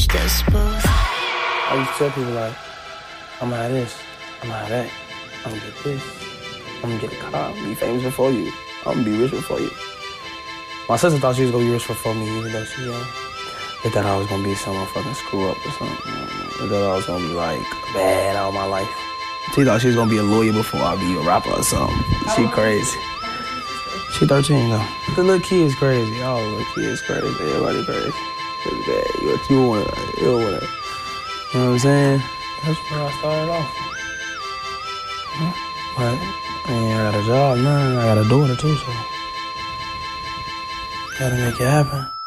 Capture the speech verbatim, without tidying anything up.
I used to tell people like, I'm gonna have this, I'm gonna have that, I'm gonna get this, I'm gonna get a car, I'm gonna be famous before you, I'm gonna be rich before you. My sister thought she was gonna be rich before me, even though she young. They thought I was gonna be some fucking screw up or something. They thought I was gonna be like bad all my life. She thought she was gonna be a lawyer before I'd be a rapper or something. She crazy. She thirteen though. The little kid's crazy. All the little kids crazy. Everybody crazy. It's bad. You, you wanna, you wanna, you know what I'm saying? That's where I started off. But I mean, I got a job now, and I got a daughter too, so gotta make it happen.